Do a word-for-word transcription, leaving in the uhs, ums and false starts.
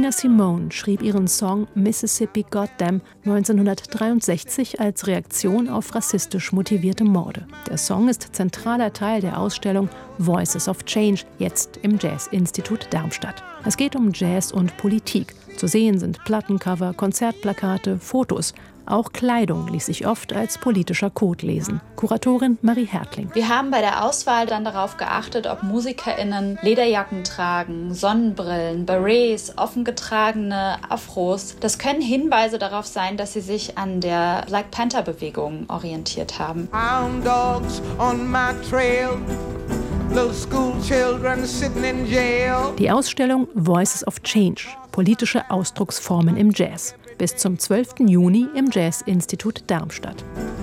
Nina Simone schrieb ihren Song Mississippi Goddam neunzehnhundertdreiundsechzig als Reaktion auf rassistisch motivierte Morde. Der Song ist zentraler Teil der Ausstellung Voices of Change, jetzt im Jazz-Institut Darmstadt. Es geht um Jazz und Politik. Zu sehen sind Plattencover, Konzertplakate, Fotos. Auch Kleidung ließ sich oft als politischer Code lesen. Kuratorin Marie Hertling. Wir haben bei der Auswahl dann darauf geachtet, ob MusikerInnen Lederjacken tragen, Sonnenbrillen, Berets, offen getragene Afros. Das können Hinweise darauf sein, dass sie sich an der Black Panther-Bewegung orientiert haben. Hound dogs on my trail. Little school children sitting in jail. Die Ausstellung Voices of Change, politische Ausdrucksformen im Jazz. Bis zum zwölften Juni im Jazz-Institut Darmstadt.